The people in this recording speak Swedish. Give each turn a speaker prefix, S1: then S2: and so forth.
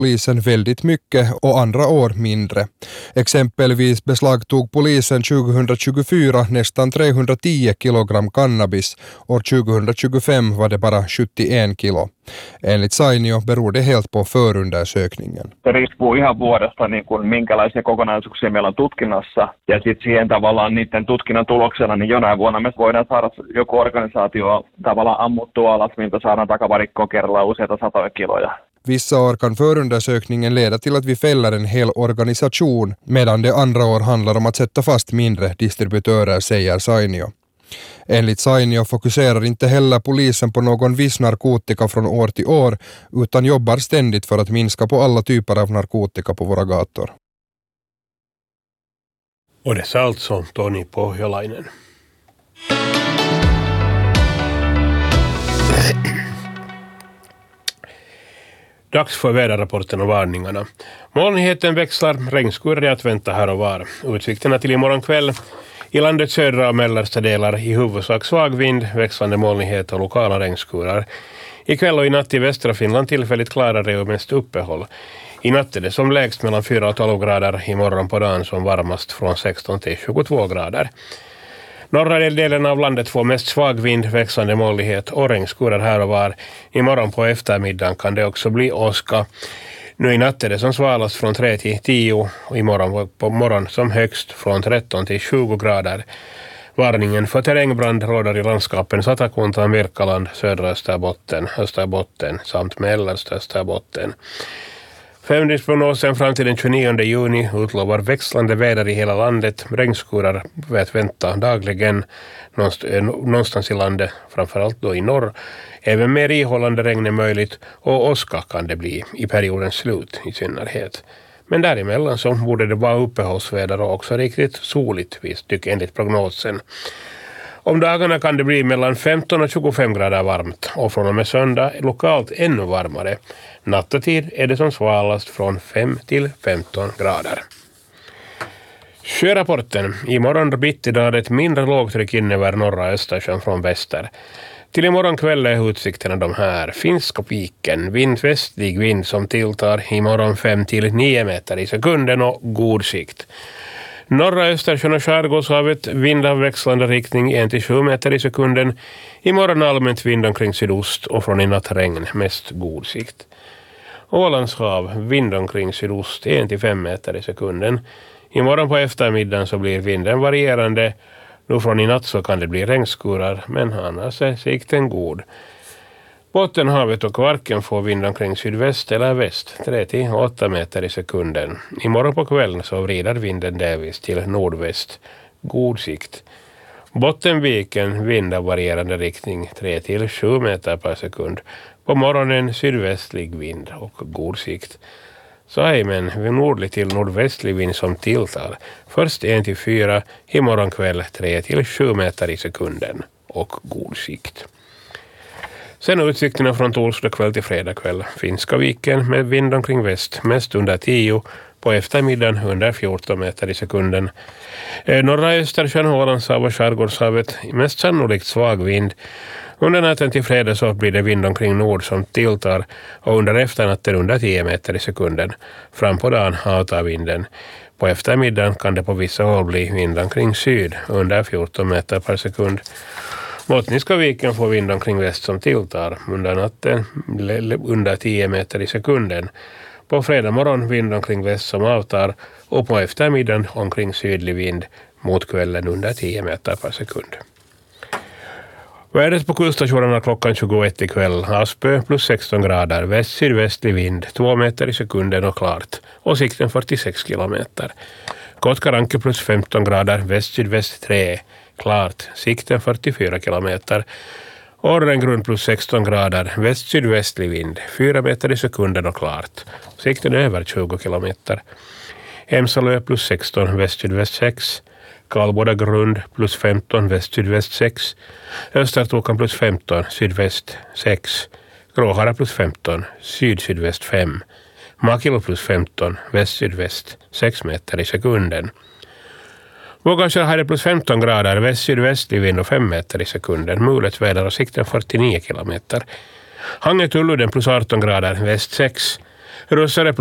S1: polisen väldigt mycket och andra år mindre. Exempelvis beslagtog polisen 2024 nästan 310 kilogram cannabis. År 2025 var det bara 71 kilo. Enligt Sainio beror det helt på förundersökningen.
S2: Se riippuu ihan vuodesta, niin kuin minkälaisia kokonaisuuksia meillä on tutkinnassa. Ja sitten siihen tavallaan niiden tutkinnan tuloksena, niin jonain vuonna me voidaan saada joku organisaatio tavallaan ammuttua alas, miltä saadaan takavarikkoon kerralla useita satoja kiloja.
S1: Vissa år kan förundersökningen leda till att vi fäller en hel organisation, medan det andra år handlar om att sätta fast mindre distributörer, säger Sainio. Enligt Sainio fokuserar inte heller polisen på någon viss narkotika från år till år, utan jobbar ständigt för att minska på alla typer av narkotika på våra gator.
S3: Och det sa alltså Toni Pohjolainen. Dags för väderrapporten och varningarna. Molnigheten växlar, regnskurar är att vänta här och var. Utsikterna till imorgon kväll. I landets södra och mellersta delar i huvudsak svag vind, växlande molnighet och lokala regnskurar. Ikväll och i natt i västra Finland tillfälligt klarare och mest uppehåll. I natt är det som lägst mellan 4 och 12 grader, imorgon på dagen som varmast från 16 till 22 grader. Norra delen av landet får mest svag vind, växlande molnighet och regnskurar här och var. Imorgon på eftermiddagen kan det också bli åska. Nu i natt är det som svalast från 3 till 10 och imorgon på morgon som högst från 13 till 20 grader. Varningen för terrängbrand råder i landskapen Satakunta, Mirkaland, södra Österbotten samt mellersta Österbotten. Femdygnsprognosen fram till den 29 juni utlovar växlande väder i hela landet. Regnskurar att vänta dagligen någonstans i landet, framförallt då i norr. Även mer ihållande regn är möjligt och åska kan det bli i periodens slut i synnerhet. Men däremellan så borde det vara uppehållsväder och också riktigt soligt visst enligt prognosen. Om dagarna kan det bli mellan 15 och 25 grader varmt och från och med söndag lokalt ännu varmare. Nattetid är det som svalast från 5 till 15 grader. Sjörapporten. Imorgon bitti det ett mindre lågtryck in över norra Östersjön från väster. Till imorgon kväll är utsikterna de här. Finska piken, vindvästlig vind som tilltar imorgon 5 till 9 meter i sekunden och god sikt. Norra Östersjön och Skärgårdshavet vind av växlande riktning 1 till 7 meter i sekunden. Imorgon allmänt vind omkring sydost och från i natt regn, mest god sikt. Ålands hav, vind omkring sydost 1 till 5 meter i sekunden. Imorgon på eftermiddagen så blir vinden varierande. Nu från i natt så kan det bli regnskurar, men annars är sikten god. Bottenhavet och Kvarken får vind omkring sydväst eller väst, 3 till 8 meter i sekunden. Imorgon på kvällen så vrider vinden delvis till nordväst, god sikt. Bottenviken vind av varierande riktning, 3 till 7 meter per sekund. På morgonen sydvästlig vind och god sikt. Saimen vid nordlig till nordvästlig vind som tilltar. Först 1 till 4, imorgon kväll 3 till 7 meter i sekunden och god sikt. Sen utsikterna från torsdag kväll till fredag kväll. Finska viken med vind omkring väst, mest under 10, på eftermiddagen under 14 meter i sekunden. Norra Östersjön, Ålandshav och Skärgårdshavet, mest sannolikt svag vind. Under natten till fredag så blir det vind omkring nord som tilltar och under efternatten under 10 meter i sekunden. Fram på dagen avtar vinden. På eftermiddagen kan det på vissa håll bli vind omkring syd under 14 meter per sekund. Bottniska viken får vind omkring väst som tilltar under natten under 10 meter i sekunden. På fredag morgon vind omkring väst som avtar och på eftermiddagen omkring sydlig vind mot kvällen under 10 meter per sekund. Vädret på kuststationerna klockan 21 ikväll. Aspö plus 16 grader, väst-sydvästlig vind 2 meter i sekunden och klart. Och sikten 46 kilometer. Kotkaranke plus 15 grader, väst-sydväst 3, klart. Sikten 44 kilometer. Orrengrund plus 16 grader, väst-sydvästlig vind 4 meter i sekunden och klart. Sikten över 20 kilometer. Hemsalö plus 16, väst-sydväst 6. Karlboda grund plus 15, väst-sydväst 6. Östertokan plus 15, sydväst 6. Gråhara plus 15, syd-sydväst 5. Makilo plus 15, väst-sydväst 6 meter i sekunden. Vågansjö hade plus 15 grader, väst-sydvästlig vind och 5 meter i sekunden. Mulet väder och sikten 49 kilometer. Hangetuluden plus 18 grader, väst 6. Ryssare